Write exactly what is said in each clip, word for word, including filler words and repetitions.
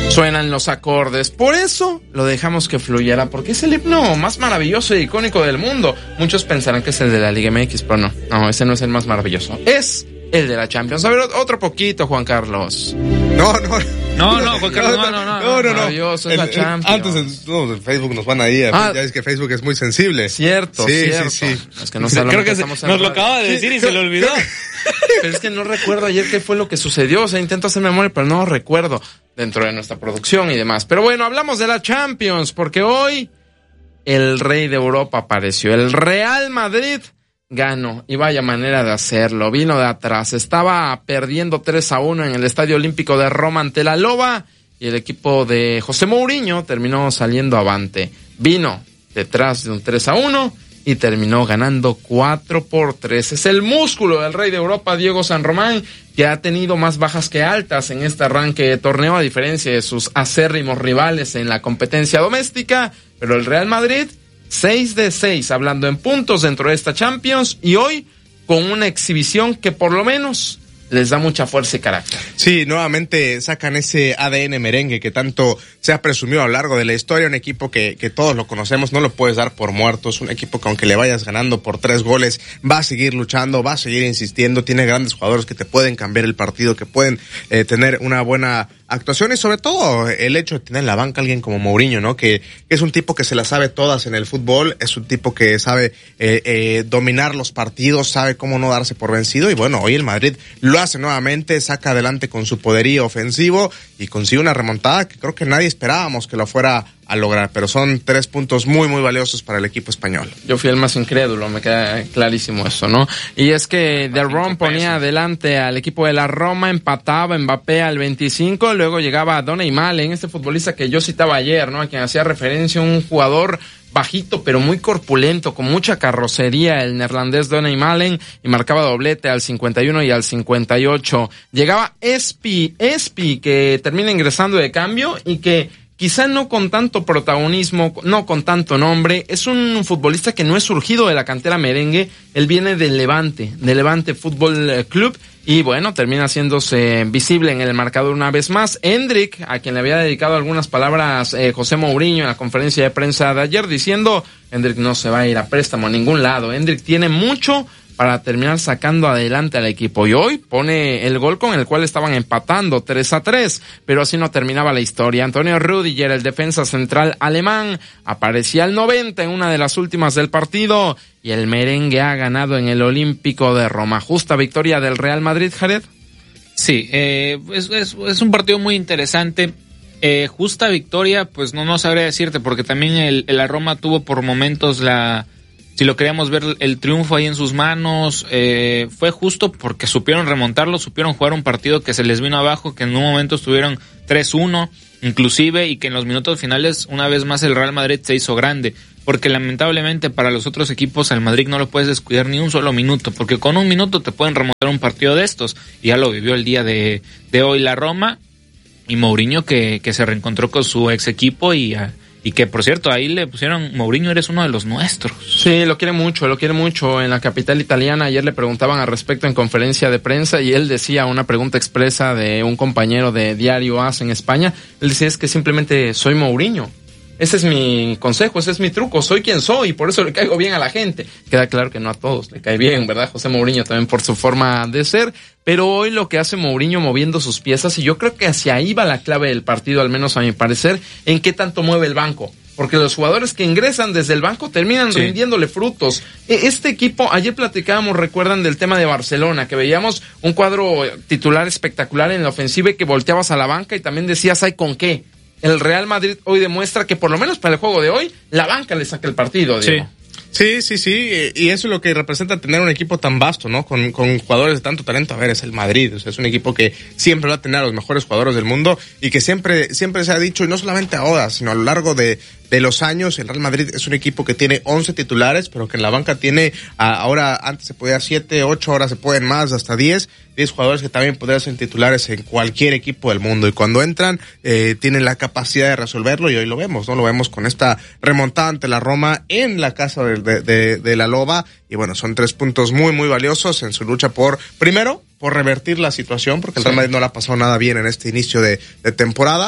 Suenan los acordes, por eso lo dejamos que fluyera, porque es el himno más maravilloso e icónico del mundo. Muchos pensarán que es el de la Liga M X, pero no, no, ese no es el más maravilloso, es el de la Champions. A ver, otro poquito, Juan Carlos. No, no, no, no, Juan Carlos, no, no, no, no, no, maravilloso, no. es la El, Champions. Antes en, no, en Facebook nos van ahí, ah, ya es que Facebook es muy sensible. Cierto, sí, cierto. Sí, sí. Es que no sabemos. Creo que se, nos lo acaba de decir sí, y se le olvidó. Pero es que no recuerdo ayer qué fue lo que sucedió, o sea, intento hacer memoria, pero no recuerdo dentro de nuestra producción y demás. Pero bueno, hablamos de la Champions, porque hoy el rey de Europa apareció, el Real Madrid ganó, y vaya manera de hacerlo, vino de atrás, estaba perdiendo tres a uno en el Estadio Olímpico de Roma ante la Loba, y el equipo de José Mourinho terminó saliendo avante, vino detrás de un tres a uno, y terminó ganando cuatro por tres. Es el músculo del rey de Europa, Diego San Román, que ha tenido más bajas que altas en este arranque de torneo, a diferencia de sus acérrimos rivales en la competencia doméstica, pero el Real Madrid, seis de seis, hablando en puntos dentro de esta Champions, y hoy con una exhibición que por lo menos les da mucha fuerza y carácter. Sí, nuevamente sacan ese A D N merengue que tanto se ha presumido a lo largo de la historia, un equipo que, que todos lo conocemos, no lo puedes dar por muerto, es un equipo que aunque le vayas ganando por tres goles, va a seguir luchando, va a seguir insistiendo, tiene grandes jugadores que te pueden cambiar el partido, que pueden eh, tener una buena actuación, y sobre todo el hecho de tener en la banca a alguien como Mourinho, ¿no? Que, que es un tipo que se las sabe todas en el fútbol, es un tipo que sabe eh, eh, dominar los partidos, sabe cómo no darse por vencido, y bueno, hoy el Madrid lo hace nuevamente, saca adelante con su poderío ofensivo y consigue una remontada que creo que nadie esperábamos que lo fuera a lograr, pero son tres puntos muy muy valiosos para el equipo español. Yo fui el más incrédulo, me queda clarísimo eso, ¿no? Y es que The Ron ponía adelante al equipo de la Roma, empataba Mbappé al veinticinco, luego llegaba Donnay Malen, este futbolista que yo citaba ayer, ¿no? A quien hacía referencia, un jugador bajito pero muy corpulento, con mucha carrocería, el neerlandés Donnay Malen, y marcaba doblete al cincuenta y uno y al cincuenta y ocho. Llegaba Espi, Espi que termina ingresando de cambio y que quizá no con tanto protagonismo, no con tanto nombre, es un futbolista que no es surgido de la cantera merengue, él viene del Levante, del Levante Fútbol Club, y bueno, termina haciéndose visible en el marcador una vez más. Endrick, a quien le había dedicado algunas palabras eh, José Mourinho en la conferencia de prensa de ayer, diciendo, Endrick no se va a ir a préstamo a ningún lado, Endrick tiene mucho para terminar sacando adelante al equipo, y hoy pone el gol con el cual estaban empatando tres a tres, pero así no terminaba la historia. Antonio Rüdiger, el defensa central alemán, aparecía al noventa en una de las últimas del partido, y el merengue ha ganado en el Olímpico de Roma. Justa victoria del Real Madrid, Jared. Sí, eh, es, es, es un partido muy interesante. Eh, justa victoria, pues no, no sabría decirte, porque también el, el la Roma tuvo por momentos la... Si lo queríamos ver el triunfo ahí en sus manos, eh, fue justo porque supieron remontarlo, supieron jugar un partido que se les vino abajo, que en un momento estuvieron tres uno, inclusive, y que en los minutos finales, una vez más, el Real Madrid se hizo grande. Porque lamentablemente para los otros equipos, al Madrid no lo puedes descuidar ni un solo minuto, porque con un minuto te pueden remontar un partido de estos, y ya lo vivió el día de, de hoy la Roma, y Mourinho que, que se reencontró con su ex equipo y... A, Y que, por cierto, ahí le pusieron, Mourinho, eres uno de los nuestros. Sí, lo quiere mucho, lo quiere mucho. En la capital italiana ayer le preguntaban al respecto en conferencia de prensa, y él decía, una pregunta expresa de un compañero de Diario A S en España, él decía, es que simplemente soy Mourinho. Ese es mi consejo, ese es mi truco, soy quien soy, y por eso le caigo bien a la gente. Queda claro que no a todos le cae bien, ¿verdad? José Mourinho también por su forma de ser, pero hoy lo que hace Mourinho moviendo sus piezas, y yo creo que hacia ahí va la clave del partido, al menos a mi parecer, en qué tanto mueve el banco. Porque los jugadores que ingresan desde el banco terminan sí. rindiéndole frutos. Este equipo, ayer platicábamos, recuerdan del tema de Barcelona, que veíamos un cuadro titular espectacular en la ofensiva y que volteabas a la banca y también decías, ¿hay con qué? El Real Madrid hoy demuestra que por lo menos para el juego de hoy, la banca le saca el partido, Diego. Sí. Sí, sí, sí, y eso es lo que representa tener un equipo tan vasto, ¿no? Con, con jugadores de tanto talento. A ver, es el Madrid, o sea, es un equipo que siempre va a tener a los mejores jugadores del mundo y que siempre, siempre se ha dicho, y no solamente ahora, sino a lo largo de, de los años, el Real Madrid es un equipo que tiene once titulares, pero que en la banca tiene, ahora antes se podía siete, ocho, ahora se pueden más, hasta diez, diez jugadores que también podrían ser titulares en cualquier equipo del mundo, y cuando entran, eh, tienen la capacidad de resolverlo, y hoy lo vemos, ¿no? Lo vemos con esta remontada ante la Roma en la casa del De, de, de la Loba, y bueno, son tres puntos muy muy valiosos en su lucha por, primero, por revertir la situación, porque el Real Madrid no le ha pasado nada bien en este inicio de, de temporada,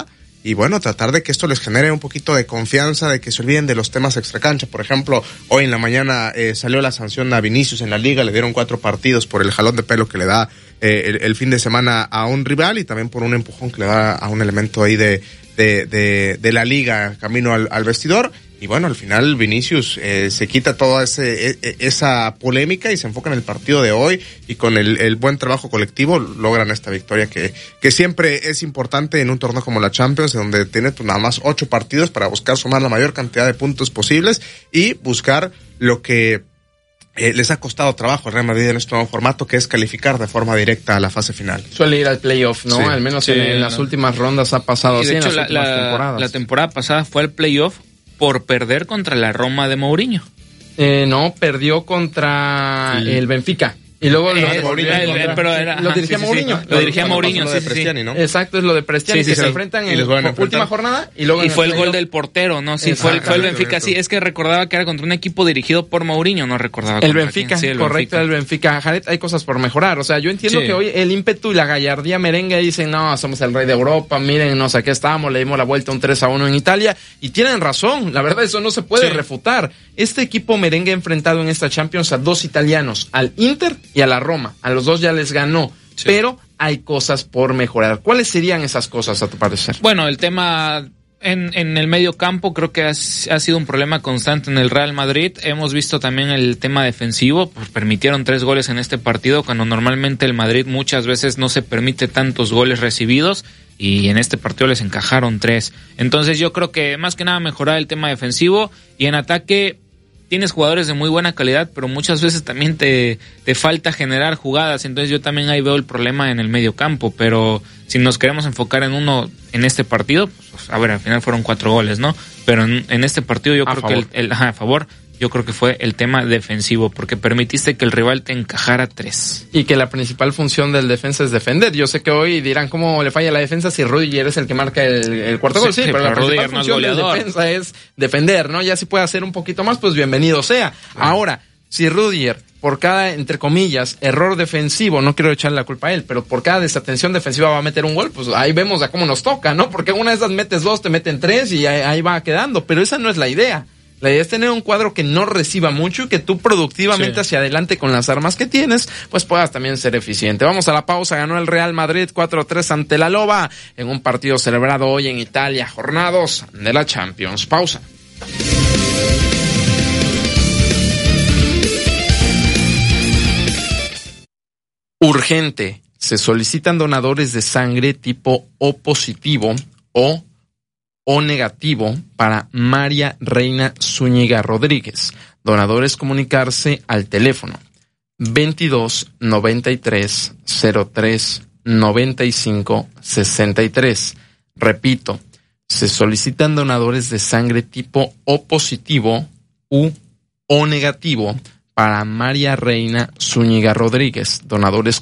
y bueno, tratar de que esto les genere un poquito de confianza, de que se olviden de los temas extracancha. Por ejemplo, hoy en la mañana eh, salió la sanción a Vinicius en la liga, le dieron cuatro partidos por el jalón de pelo que le da eh, el, el fin de semana a un rival y también por un empujón que le da a un elemento ahí de, de, de, de la liga camino al, al vestidor. Y bueno, al final Vinicius eh, se quita toda ese, e, esa polémica y se enfoca en el partido de hoy y con el, el buen trabajo colectivo logran esta victoria que, que siempre es importante en un torneo como la Champions, donde tiene nada más ocho partidos para buscar sumar la mayor cantidad de puntos posibles y buscar lo que eh, les ha costado trabajo al Real Madrid en este nuevo formato, que es calificar de forma directa a la fase final. Suele ir al playoff, ¿no? Sí. Al menos Sí, en, en las no. últimas rondas ha pasado Y de así hecho, en las la, últimas la, temporadas. la temporada pasada fue al playoff por perder contra la Roma de Mourinho. Eh, no, perdió contra Sí. el Benfica. Y luego Eh, lo, el- Mourinho el- contra- pero era- lo ajá, dirigía sí, sí, sí. Mourinho. Lo dirigía Cuando Mourinho, pasó lo sí, de sí, sí. Prestiani, ¿no? Exacto, es lo de Prestiani, Sí, sí, que sí. se enfrentan Y en les vuelven a la enfrentar. última jornada y luego Y en fue el playoff. gol del portero, ¿no? Sí, fue, el- fue el Benfica. Sí, es que recordaba que era contra un equipo dirigido por Mourinho, no recordaba. El contra Benfica, quién. Sí, el correcto, Benfica. el Benfica. Jared, hay cosas por mejorar. O sea, yo entiendo Sí. que hoy el ímpetu y la gallardía merengue dicen, no, somos el rey de Europa, miren, no sé, aquí estamos, le dimos la vuelta un tres a uno en Italia. Y tienen razón, la verdad, eso no se puede Sí. refutar. Este equipo merengue ha enfrentado en esta Champions a dos italianos, al Inter y a la Roma. A los dos ya les ganó. Sí. Pero hay cosas por mejorar. ¿Cuáles serían esas cosas, a tu parecer? Bueno, el tema en, en el medio campo creo que ha, ha sido un problema constante en el Real Madrid. Hemos visto también el tema defensivo, pues permitieron tres goles en este partido cuando normalmente el Madrid muchas veces no se permite tantos goles recibidos y en este partido les encajaron tres. Entonces yo creo que más que nada mejorar el tema defensivo y en ataque tienes jugadores de muy buena calidad, pero muchas veces también te, te falta generar jugadas, entonces yo también ahí veo el problema en el medio campo, pero si nos queremos enfocar en uno en este partido, pues, a ver, al final fueron cuatro goles, ¿no? Pero en, en este partido yo A creo favor. que el, el ajá, a favor, yo creo que fue el tema defensivo, porque permitiste que el rival te encajara tres. Y que la principal función del defensa es defender. Yo sé que hoy dirán cómo le falla la defensa si Rudiger es el que marca el, el cuarto Sí, gol. Sí, sí, pero, pero la principal Rudiger no es función del goleador. defensa es defender, ¿no? Ya si puede hacer un poquito más, pues bienvenido sea. Ahora, si Rudiger, por cada, entre comillas, error defensivo, no quiero echarle la culpa a él, pero por cada desatención defensiva va a meter un gol, pues ahí vemos a cómo nos toca, ¿no? Porque una de esas metes dos, te meten tres y ahí, ahí va quedando. Pero esa no es la idea. La idea es tener un cuadro que no reciba mucho y que tú productivamente Sí. hacia adelante con las armas que tienes, pues puedas también ser eficiente. Vamos a la pausa. Ganó el Real Madrid cuatro tres ante la Loba en un partido celebrado hoy en Italia, jornada dos de la Champions. Pausa. Urgente. Se solicitan donadores de sangre tipo O positivo o O negativo para María Reina Zúñiga Rodríguez. Donadores comunicarse al teléfono veintidós noventa y tres cero tres noventa y cinco sesenta y tres. Repito, se solicitan donadores de sangre tipo O positivo u O negativo para María Reina Zúñiga Rodríguez. Donadores